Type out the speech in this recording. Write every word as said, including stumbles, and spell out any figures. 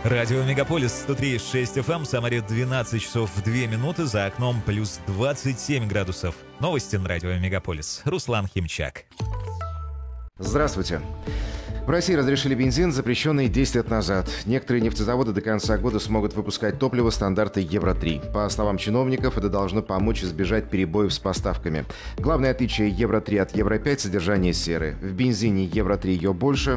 Радио Мегаполис сто три и шесть эф эм, Самаре двенадцать часов две минуты, за окном плюс двадцать семь градусов. Новости на Радио Мегаполис. Руслан Химчак. Здравствуйте. В России разрешили бензин, запрещенный десять лет назад. Некоторые нефтезаводы до конца года смогут выпускать топливо стандарта Евро три. По словам чиновников, это должно помочь избежать перебоев с поставками. Главное отличие Евро три от Евро пять – содержание серы. В бензине Евро три ее больше,